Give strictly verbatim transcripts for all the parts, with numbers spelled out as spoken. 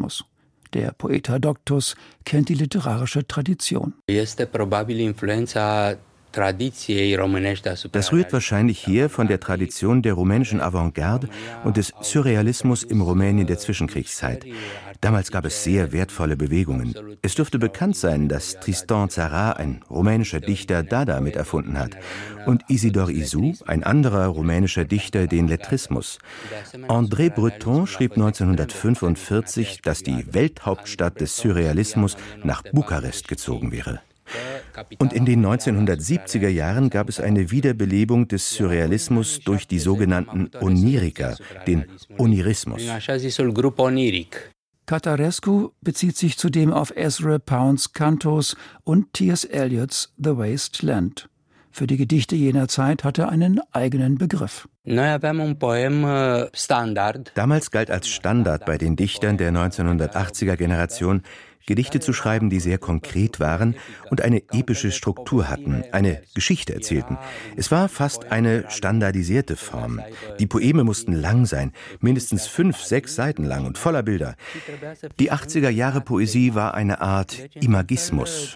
Surrealismus. Der Poeta Doctus kennt die literarische Tradition. Das rührt wahrscheinlich her von der Tradition der rumänischen Avantgarde und des Surrealismus im Rumänien der Zwischenkriegszeit. Damals gab es sehr wertvolle Bewegungen. Es dürfte bekannt sein, dass Tristan Tzara, ein rumänischer Dichter, Dada mit erfunden hat und Isidor Isu, ein anderer rumänischer Dichter, den Lettrismus. André Breton schrieb neunzehnhundertfünfundvierzig, dass die Welthauptstadt des Surrealismus nach Bukarest gezogen wäre. Und in den neunzehnhundertsiebziger Jahren gab es eine Wiederbelebung des Surrealismus durch die sogenannten Oniriker, den Onirismus. Cătărescu bezieht sich zudem auf Ezra Pounds Cantos und T S. Eliots The Waste Land. Für die Gedichte jener Zeit hat er einen eigenen Begriff. Damals galt als Standard bei den Dichtern der neunzehnhundertachtziger Generation, Gedichte zu schreiben, die sehr konkret waren und eine epische Struktur hatten, eine Geschichte erzählten. Es war fast eine standardisierte Form. Die Poeme mussten lang sein, mindestens fünf, sechs Seiten lang und voller Bilder. Die achtziger Jahre Poesie war eine Art Imagismus.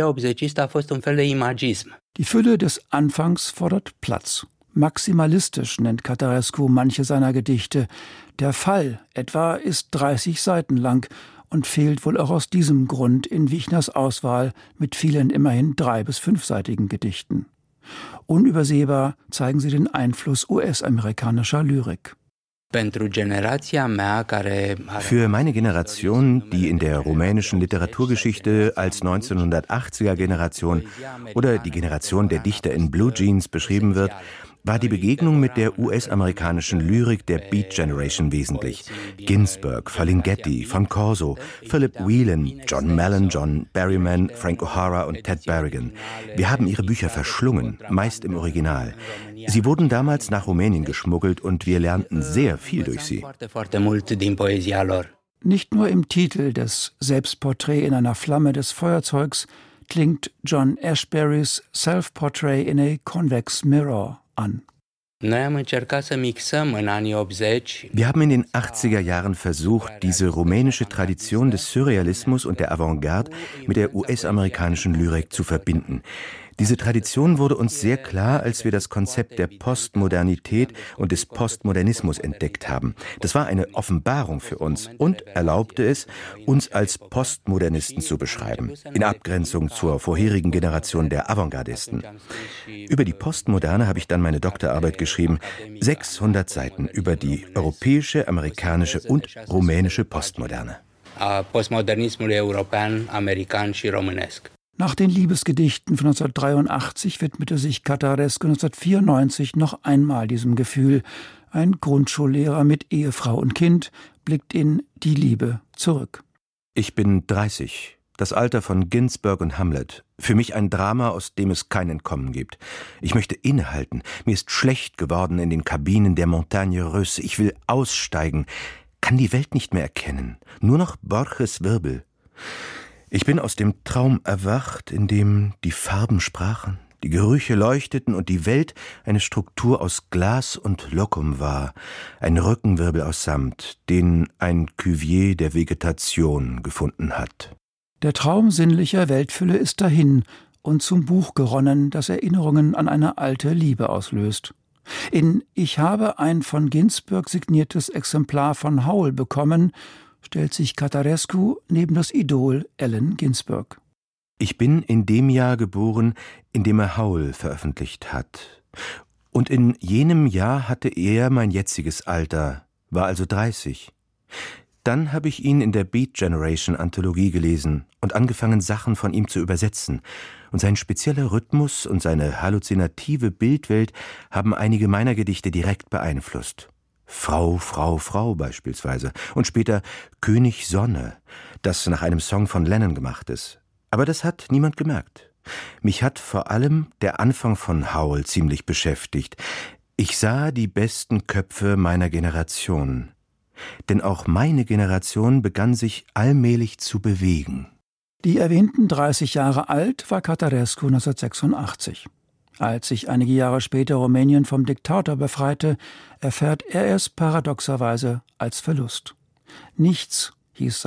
Die Fülle des Anfangs fordert Platz. Maximalistisch nennt Cătărescu manche seiner Gedichte. Der Fall etwa ist dreißig Seiten lang und fehlt wohl auch aus diesem Grund in Wichners Auswahl mit vielen immerhin drei- bis fünfseitigen Gedichten. Unübersehbar zeigen sie den Einfluss U S-amerikanischer Lyrik. Für meine Generation, die in der rumänischen Literaturgeschichte als neunzehnhundertachtziger Generation oder die Generation der Dichter in Blue Jeans beschrieben wird, war die Begegnung mit der U S-amerikanischen Lyrik der Beat Generation wesentlich. Ginsberg, Ferlinghetti, von Corso, Philip Whelan, John Mallon, John Berryman, Frank O'Hara und Ted Berrigan. Wir haben ihre Bücher verschlungen, meist im Original. Sie wurden damals nach Rumänien geschmuggelt und wir lernten sehr viel durch sie. Nicht nur im Titel des Selbstporträt in einer Flamme des Feuerzeugs klingt John Ashberys Self-Portrait in a Convex Mirror an. Wir haben in den achtziger Jahren versucht, diese rumänische Tradition des Surrealismus und der Avantgarde mit der U S-amerikanischen Lyrik zu verbinden. Diese Tradition wurde uns sehr klar, als wir das Konzept der Postmodernität und des Postmodernismus entdeckt haben. Das war eine Offenbarung für uns und erlaubte es, uns als Postmodernisten zu beschreiben, in Abgrenzung zur vorherigen Generation der Avantgardisten. Über die Postmoderne habe ich dann meine Doktorarbeit geschrieben, sechshundert Seiten über die europäische, amerikanische und rumänische Postmoderne. Postmodernismul european, american și românesc. Nach den Liebesgedichten von neunzehnhundertdreiundachtzig widmete sich Cătărescu neunzehnhundertvierundneunzig noch einmal diesem Gefühl. Ein Grundschullehrer mit Ehefrau und Kind blickt in Die Liebe zurück. Ich bin dreißig, das Alter von Ginsberg und Hamlet. Für mich ein Drama, aus dem es kein Entkommen gibt. Ich möchte innehalten. Mir ist schlecht geworden in den Kabinen der Montagne Russe. Ich will aussteigen, kann die Welt nicht mehr erkennen. Nur noch Borges Wirbel. Ich bin aus dem Traum erwacht, in dem die Farben sprachen, die Gerüche leuchteten und die Welt eine Struktur aus Glas und Lokum war, ein Rückenwirbel aus Samt, den ein Cuvier der Vegetation gefunden hat. Der Traum sinnlicher Weltfülle ist dahin und zum Buch geronnen, das Erinnerungen an eine alte Liebe auslöst. In »Ich habe ein von Ginsberg signiertes Exemplar von Howell bekommen« stellt sich Cătărescu neben das Idol Allen Ginsberg. Ich bin in dem Jahr geboren, in dem er Howell veröffentlicht hat. Und in jenem Jahr hatte er mein jetziges Alter, war also dreißig. Dann habe ich ihn in der Beat Generation Anthologie gelesen und angefangen, Sachen von ihm zu übersetzen. Und sein spezieller Rhythmus und seine halluzinative Bildwelt haben einige meiner Gedichte direkt beeinflusst. Frau, Frau, Frau beispielsweise und später König Sonne, das nach einem Song von Lennon gemacht ist. Aber das hat niemand gemerkt. Mich hat vor allem der Anfang von Howell ziemlich beschäftigt. Ich sah die besten Köpfe meiner Generation. Denn auch meine Generation begann sich allmählich zu bewegen. Die erwähnten dreißig Jahre alt war Cătărescu neunzehnhundertsechsundachtzig. Als sich einige Jahre später Rumänien vom Diktator befreite, erfährt er es paradoxerweise als Verlust. Nichts, hieß